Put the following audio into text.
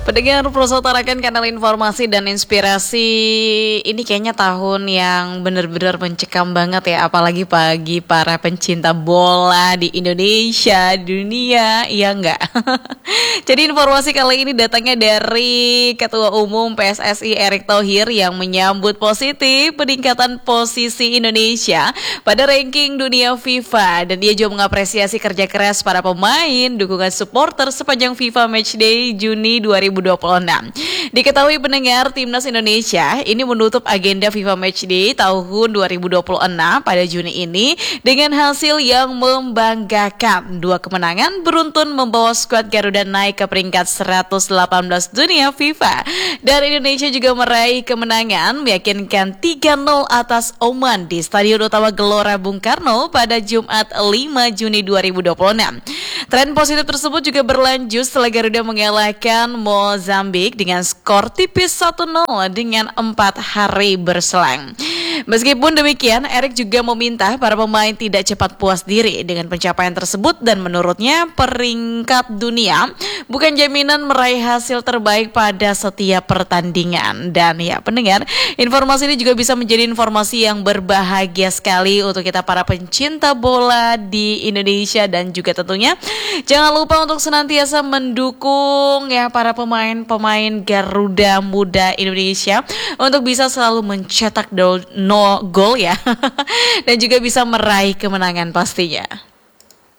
Pendengar Proso utarakan kanal informasi dan inspirasi. Ini kayaknya tahun yang benar-benar mencekam banget ya, apalagi bagi para pencinta bola di Indonesia, di dunia, iya enggak? Jadi informasi kali ini datangnya dari Ketua Umum PSSI Erick Thohir yang menyambut positif peningkatan posisi Indonesia pada ranking dunia FIFA, dan dia juga mengapresiasi kerja keras para pemain, dukungan supporter sepanjang FIFA Matchday Juni 2026. Diketahui pendengar, Timnas Indonesia ini menutup agenda FIFA Matchday tahun 2026 pada Juni ini dengan hasil yang membanggakan. 2 kemenangan beruntun membawa skuad Garuda naik ke peringkat 118 dunia FIFA. Dan Indonesia juga meraih kemenangan meyakinkan 3-0 atas Oman di Stadion Utama Gelora Bung Karno pada Jumat 5 Juni 2026. Tren positif tersebut juga berlanjut setelah Garuda mengalahkan Mozambik dengan skor tipis 1-0 dengan 4 hari berselang. Meskipun demikian, Erick juga meminta para pemain tidak cepat puas diri dengan pencapaian tersebut, dan menurutnya peringkat dunia bukan jaminan meraih hasil terbaik pada setiap pertandingan. Dan ya pendengar, informasi ini juga bisa menjadi informasi yang berbahagia sekali untuk kita para pencinta bola di Indonesia, dan juga tentunya jangan lupa untuk senantiasa mendukung ya para pemain-pemain Garuda Muda Indonesia untuk bisa selalu mencetak gol ya dan juga bisa meraih kemenangan pastinya.